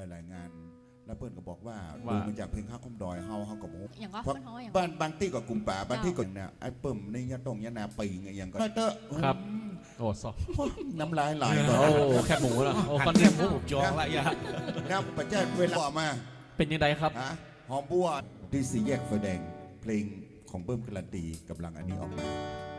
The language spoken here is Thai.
หลายๆงาน แล้วเพื่อนก็บอกว่าดูมาจากเพลงข้าคมดอยเฮาก็บอกอย่างก็มันห้อยอย่างบ้านบางที่ก็กลุ่มป่าบางที่ก็เนี่ยไอ้เปิ่มในยะตรงยะนาปีไงอย่างก็เตอะครับโอ้ซอน้ำลายไหลก็โอ้แคบหมูแล้วโอ้คอนเทนต์หมูจองละยาน้ำประเจ้เวลามาเป็นยังไงครับหอมบัวที่สี่แยกไฟแดงเพลงของเบิ้มกระตีกำลังอันนี้ออกมา